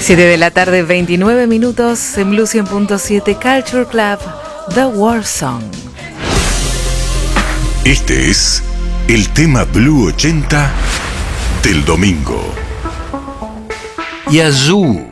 7 de la tarde, 29 minutos en Blue 100.7 Culture Club, The War Song. Este es el tema Blue 80 del domingo. Yazoo.